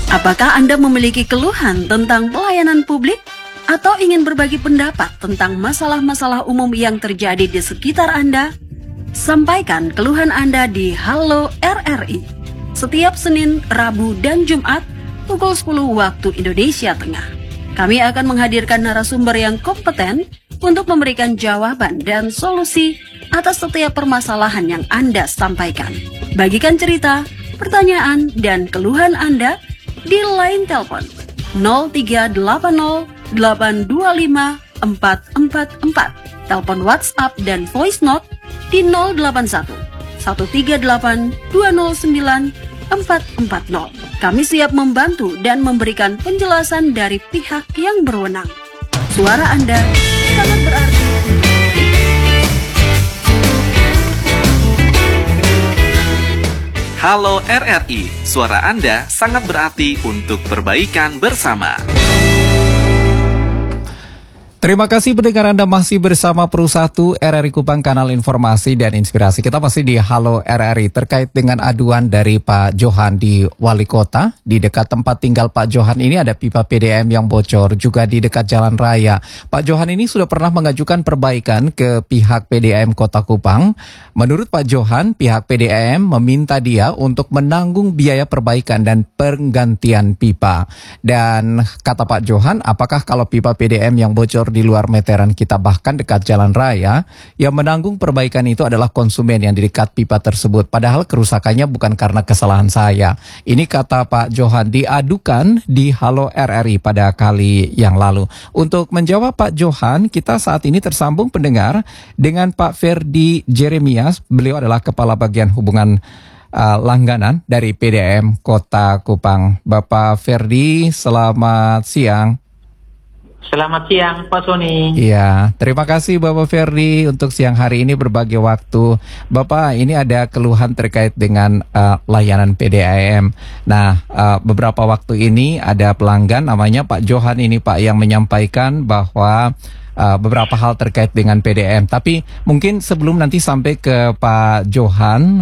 Apakah Anda memiliki keluhan tentang pelayanan publik? Atau ingin berbagi pendapat tentang masalah-masalah umum yang terjadi di sekitar Anda? Sampaikan keluhan Anda di Halo RRI. Setiap Senin, Rabu, dan Jumat, pukul 10 waktu Indonesia Tengah. Kami akan menghadirkan narasumber yang kompeten untuk memberikan jawaban dan solusi atas setiap permasalahan yang Anda sampaikan. Bagikan cerita, pertanyaan, dan keluhan Anda di line telepon 0380 825 444, telepon WhatsApp dan voice note di 081 138 209 440. Kami siap membantu dan memberikan penjelasan dari pihak yang berwenang. Suara Anda sangat berarti. Halo RRI, suara Anda sangat berarti untuk perbaikan bersama. Terima kasih pendengar Anda masih bersama Pro 1 RRI Kupang, kanal informasi dan inspirasi. Kita masih di Halo RRI terkait dengan aduan dari Pak Johan di Wali Kota. Di dekat tempat tinggal Pak Johan ini ada pipa PDAM yang bocor, juga di dekat jalan raya. Pak Johan ini sudah pernah mengajukan perbaikan ke pihak PDAM Kota Kupang. Menurut Pak Johan, pihak PDAM meminta dia untuk menanggung biaya perbaikan dan penggantian pipa. Dan kata Pak Johan, apakah kalau pipa PDAM yang bocor di luar meteran kita bahkan dekat jalan raya, yang menanggung perbaikan itu adalah konsumen yang di dekat pipa tersebut. Padahal kerusakannya bukan karena kesalahan saya. Ini kata Pak Johan diadukan di Halo RRI pada kali yang lalu. Untuk menjawab Pak Johan, kita saat ini tersambung pendengar dengan Pak Ferdi Jeremias. Beliau adalah Kepala Bagian Hubungan Langganan dari PDAM Kota Kupang. Bapak Ferdi, selamat siang. Selamat siang, Pak Sony. Iya, terima kasih Bapak Ferdi untuk siang hari ini berbagi waktu. Bapak, ini ada keluhan terkait dengan layanan PDAM. Nah, beberapa waktu ini ada pelanggan namanya Pak Johan ini Pak yang menyampaikan bahwa beberapa hal terkait dengan PDAM. Tapi mungkin sebelum nanti sampai ke Pak Johan,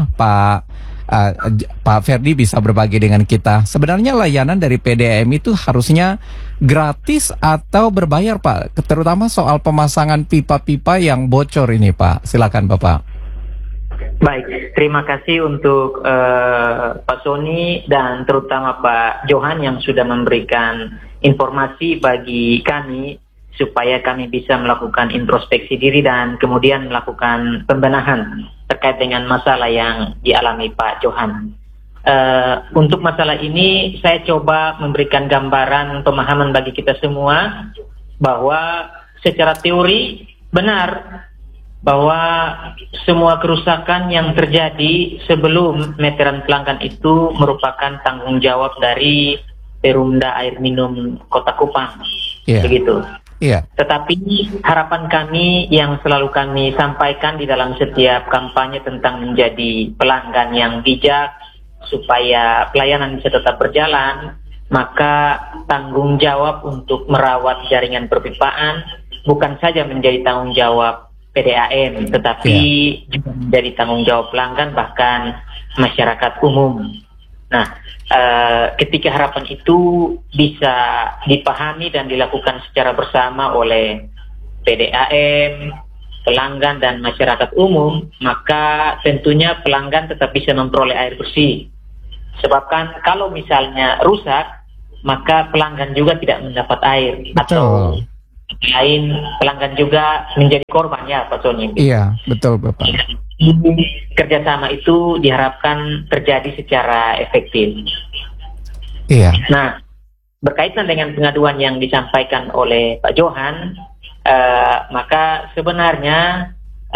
Pak Ferdi bisa berbagi dengan kita. Sebenarnya layanan dari PDAM itu harusnya gratis atau berbayar, Pak? Terutama soal pemasangan pipa-pipa yang bocor ini, Pak. Silakan, Bapak. Baik, terima kasih untuk Pak Sony dan terutama Pak Johan yang sudah memberikan informasi bagi kami supaya kami bisa melakukan introspeksi diri dan kemudian melakukan pembenahan terkait dengan masalah yang dialami Pak Johan. Untuk masalah ini saya coba memberikan gambaran pemahaman bagi kita semua bahwa secara teori benar bahwa semua kerusakan yang terjadi sebelum meteran pelanggan itu merupakan tanggung jawab dari Perumda Air Minum Kota Kupang. Begitu. Iya. Tetapi harapan kami yang selalu kami sampaikan di dalam setiap kampanye tentang menjadi pelanggan yang bijak supaya pelayanan bisa tetap berjalan, maka tanggung jawab untuk merawat jaringan perpipaan bukan saja menjadi tanggung jawab PDAM, tetapi juga menjadi tanggung jawab pelanggan bahkan masyarakat umum. Nah, ketika harapan itu bisa dipahami dan dilakukan secara bersama oleh PDAM, pelanggan dan masyarakat umum, maka tentunya pelanggan tetap bisa memperoleh air bersih. Sebabkan kalau misalnya rusak, maka pelanggan juga tidak mendapat air. Atau lain pelanggan juga menjadi korban ya Pak Sony. Iya, betul Bapak. Kerjasama itu diharapkan terjadi secara efektif. Iya. Nah, berkaitan dengan pengaduan yang disampaikan oleh Pak Johan, maka sebenarnya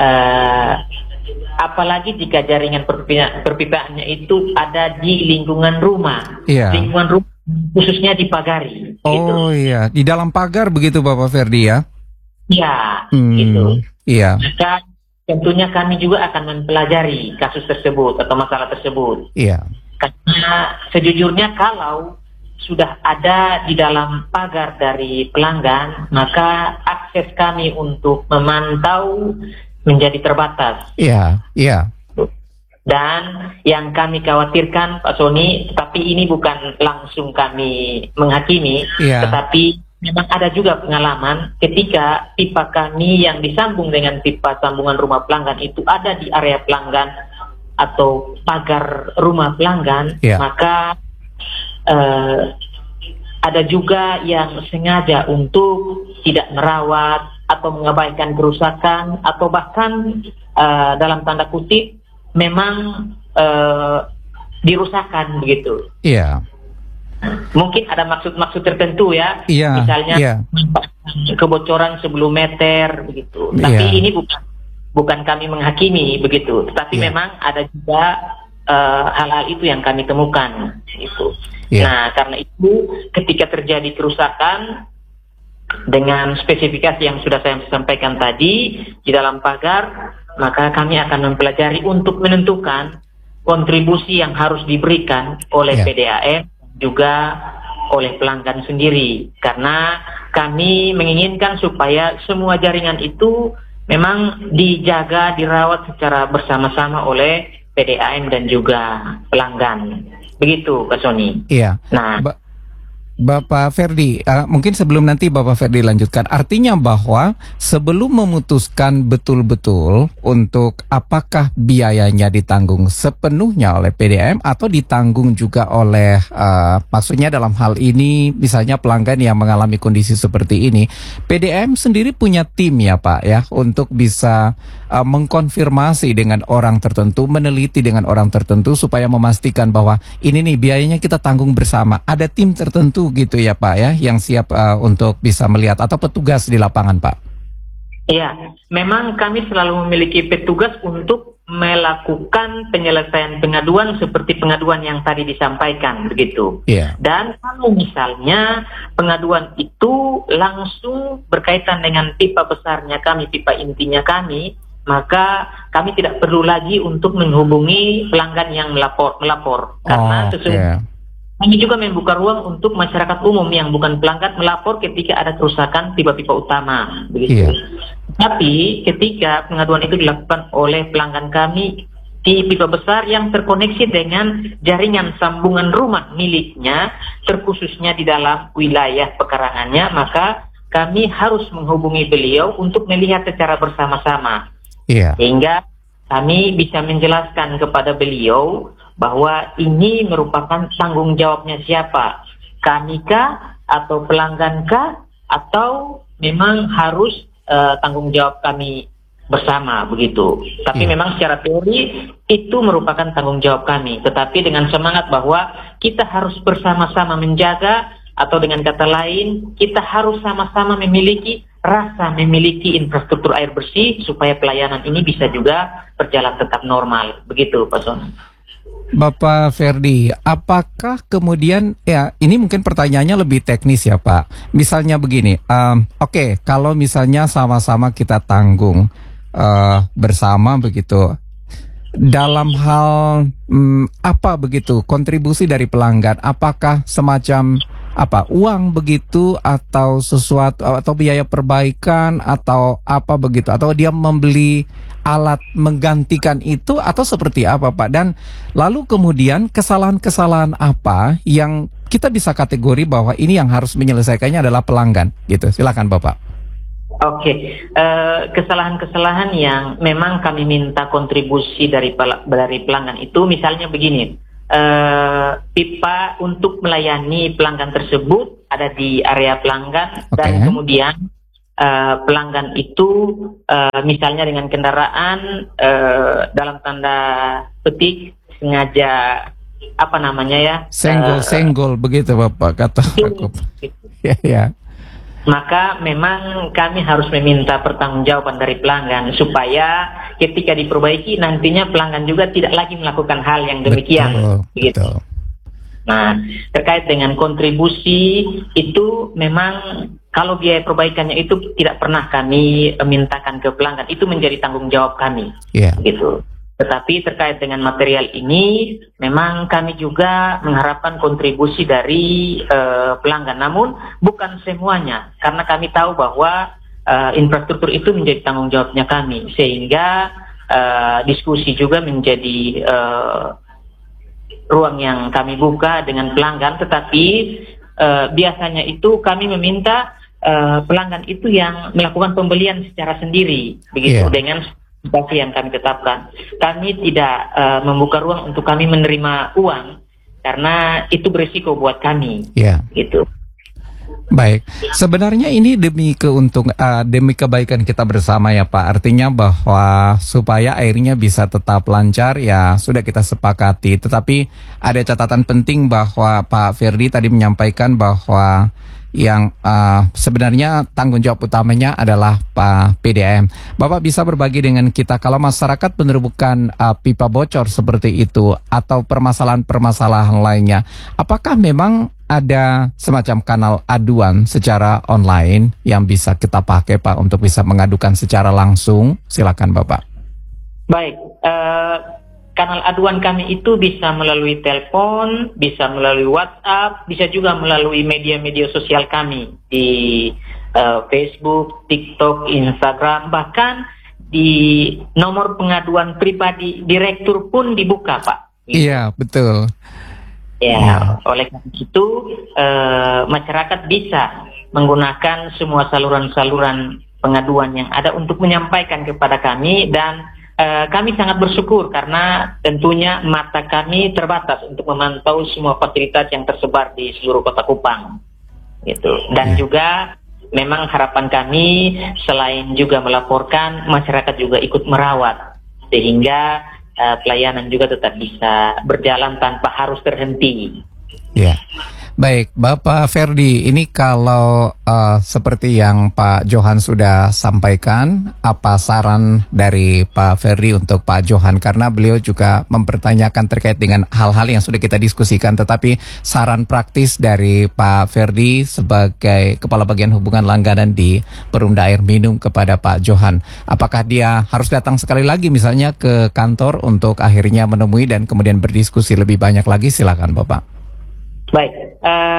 apalagi jika jaringan perpipaannya itu ada di lingkungan rumah, lingkungan rumah khususnya dipagari. Oh gitu. Iya, di dalam pagar begitu Bapak Ferdi ya? Ya, gitu. Iya. Maka tentunya kami juga akan mempelajari kasus tersebut atau masalah tersebut. Iya. Karena sejujurnya kalau sudah ada di dalam pagar dari pelanggan, maka akses kami untuk memantau menjadi terbatas. Iya, iya. Dan yang kami khawatirkan Pak Sony, tapi ini bukan langsung kami menghakimi, tetapi memang ada juga pengalaman ketika pipa kami yang disambung dengan pipa sambungan rumah pelanggan itu ada di area pelanggan atau pagar rumah pelanggan, maka ada juga yang sengaja untuk tidak merawat atau mengabaikan kerusakan atau bahkan dalam tanda kutip memang dirusakkan begitu. Mungkin ada maksud-maksud tertentu ya, misalnya kebocoran sebelum meter begitu. Tapi ini bukan kami menghakimi begitu, tetapi memang ada juga hal-hal itu yang kami temukan itu. Nah, karena itu ketika terjadi kerusakan dengan spesifikasi yang sudah saya sampaikan tadi di dalam pagar, maka kami akan mempelajari untuk menentukan kontribusi yang harus diberikan oleh PDAM juga oleh pelanggan sendiri, karena kami menginginkan supaya semua jaringan itu memang dijaga, dirawat secara bersama-sama oleh PDAM dan juga pelanggan. Begitu Pak Sony. Nah, Bapak Ferdi, mungkin sebelum nanti Bapak Ferdi lanjutkan, artinya bahwa sebelum memutuskan betul-betul untuk apakah biayanya ditanggung sepenuhnya oleh PDAM atau ditanggung juga oleh, maksudnya dalam hal ini misalnya pelanggan yang mengalami kondisi seperti ini, PDAM sendiri punya tim ya Pak ya, untuk bisa mengkonfirmasi dengan orang tertentu, meneliti dengan orang tertentu supaya memastikan bahwa ini nih biayanya kita tanggung bersama. Ada tim tertentu gitu ya Pak ya, yang siap untuk bisa melihat, atau petugas di lapangan Pak? Iya, memang kami selalu memiliki petugas untuk melakukan penyelesaian pengaduan seperti pengaduan yang tadi disampaikan begitu. Dan kalau misalnya pengaduan itu langsung berkaitan dengan pipa besarnya kami, pipa intinya kami, maka kami tidak perlu lagi untuk menghubungi pelanggan yang melapor karena sesungguhnya kami juga membuka ruang untuk masyarakat umum yang bukan pelanggan melapor ketika ada kerusakan pipa-pipa utama begitu. Tapi ketika pengaduan itu dilakukan oleh pelanggan kami di pipa besar yang terkoneksi dengan jaringan sambungan rumah miliknya, terkhususnya di dalam wilayah pekarangannya, maka kami harus menghubungi beliau untuk melihat secara bersama-sama. Sehingga kami bisa menjelaskan kepada beliau bahwa ini merupakan tanggung jawabnya siapa, kami kah atau pelanggan kah, atau memang harus tanggung jawab kami bersama begitu. Tapi memang secara teori itu merupakan tanggung jawab kami, tetapi dengan semangat bahwa kita harus bersama-sama menjaga, atau dengan kata lain kita harus sama-sama memiliki infrastruktur air bersih supaya pelayanan ini bisa juga berjalan tetap normal. Begitu Pak Son. Bapak Ferdi, apakah kemudian, ya ini mungkin pertanyaannya lebih teknis ya Pak. Misalnya begini, oke, kalau misalnya sama-sama kita tanggung bersama begitu, dalam hal apa begitu kontribusi dari pelanggan, apakah semacam uang begitu, atau sesuatu, atau biaya perbaikan, atau apa begitu, atau dia membeli alat menggantikan itu, atau seperti apa Pak? Dan lalu kemudian kesalahan-kesalahan apa yang kita bisa kategori bahwa ini yang harus menyelesaikannya adalah pelanggan gitu. Silakan Bapak. Kesalahan-kesalahan yang memang kami minta kontribusi dari pelanggan itu misalnya begini. Pipa untuk melayani pelanggan tersebut ada di area pelanggan, dan kemudian pelanggan itu misalnya dengan kendaraan dalam tanda petik sengaja senggol begitu Bapak kata aku. Maka memang kami harus meminta pertanggungjawaban dari pelanggan supaya ketika diperbaiki nantinya pelanggan juga tidak lagi melakukan hal yang demikian. Begitu. Nah, terkait dengan kontribusi itu memang kalau biaya perbaikannya itu tidak pernah kami mintakan ke pelanggan, itu menjadi tanggung jawab kami. Gitu. Tetapi terkait dengan material ini, memang kami juga mengharapkan kontribusi dari pelanggan. Namun bukan semuanya, karena kami tahu bahwa infrastruktur itu menjadi tanggung jawabnya kami. Sehingga diskusi juga menjadi ruang yang kami buka dengan pelanggan, tetapi biasanya itu kami meminta pelanggan itu yang melakukan pembelian secara sendiri, begitu, dengan situasi yang kami tetapkan. Kami tidak membuka ruang untuk kami menerima uang karena itu berisiko buat kami, gitu. Baik, sebenarnya ini demi demi kebaikan kita bersama ya Pak. Artinya bahwa supaya airnya bisa tetap lancar ya sudah kita sepakati. Tetapi ada catatan penting bahwa Pak Ferdi tadi menyampaikan bahwa yang sebenarnya tanggung jawab utamanya adalah Pak PDAM. Bapak bisa berbagi dengan kita kalau masyarakat menemukan pipa bocor seperti itu atau permasalahan-permasalahan lainnya, apakah memang ada semacam kanal aduan secara online yang bisa kita pakai Pak untuk bisa mengadukan secara langsung? Silakan Bapak. Baik, kanal aduan kami itu bisa melalui telepon, bisa melalui WhatsApp, bisa juga melalui media-media sosial kami di Facebook, TikTok, Instagram, bahkan di nomor pengaduan pribadi direktur pun dibuka, Pak. Iya, betul. Ya, oleh karena itu masyarakat bisa menggunakan semua saluran-saluran pengaduan yang ada untuk menyampaikan kepada kami, dan kami sangat bersyukur karena tentunya mata kami terbatas untuk memantau semua fasilitas yang tersebar di seluruh Kota Kupang, gitu. Dan juga memang harapan kami selain juga melaporkan, masyarakat juga ikut merawat sehingga pelayanan juga tetap bisa berjalan tanpa harus terhenti. Ya. Baik, Bapak Ferdi, ini kalau seperti yang Pak Johan sudah sampaikan, apa saran dari Pak Ferdi untuk Pak Johan? Karena beliau juga mempertanyakan terkait dengan hal-hal yang sudah kita diskusikan, tetapi saran praktis dari Pak Ferdi sebagai Kepala Bagian Hubungan Langganan di Perumda Air Minum kepada Pak Johan. Apakah dia harus datang sekali lagi misalnya ke kantor untuk akhirnya menemui dan kemudian berdiskusi lebih banyak lagi? Silakan Bapak. Baik,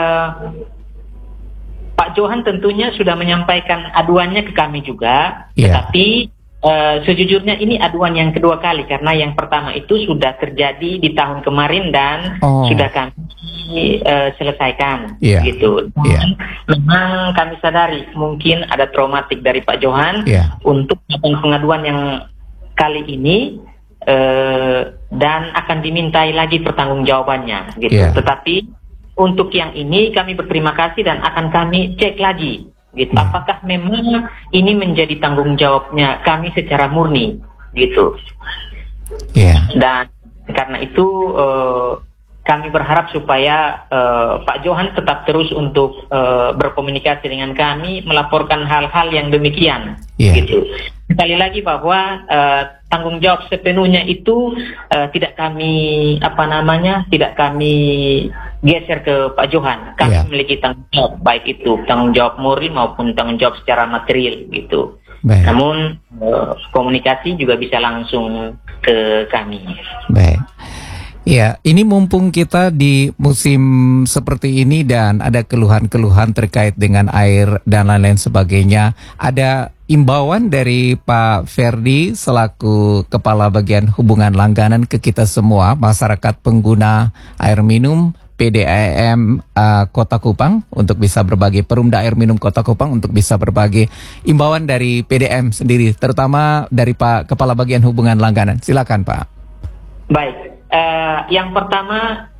Pak Johan tentunya sudah menyampaikan aduannya ke kami juga, tetapi sejujurnya ini aduan yang kedua kali, karena yang pertama itu sudah terjadi di tahun kemarin dan sudah kami selesaikan, gitu. Dan memang kami sadari mungkin ada traumatik dari Pak Johan untuk pengaduan yang kali ini, dan akan dimintai lagi pertanggungjawabannya, gitu. Tetapi untuk yang ini kami berterima kasih dan akan kami cek lagi, gitu. Apakah memang ini menjadi tanggung jawabnya kami secara murni, gitu. Dan karena itu kami berharap supaya Pak Johan tetap terus untuk berkomunikasi dengan kami, melaporkan hal-hal yang demikian, gitu. Sekali lagi bahwa tanggung jawab sepenuhnya itu tidak kami tidak kami geser ke Pak Johan. Kami memiliki tanggung jawab, baik itu tanggung jawab murni maupun tanggung jawab secara material, gitu. Namun komunikasi juga bisa langsung ke kami. Baik. Ya, ini mumpung kita di musim seperti ini dan ada keluhan-keluhan terkait dengan air dan lain-lain sebagainya. Ada imbauan dari Pak Ferdi selaku Kepala Bagian Hubungan Langganan ke kita semua, masyarakat pengguna air minum PDAM Kota Kupang untuk bisa berbagi, Perumda Air Minum Kota Kupang untuk bisa berbagi imbauan dari PDAM sendiri, terutama dari Pak Kepala Bagian Hubungan Langganan. Silakan Pak. Baik. Yang pertama,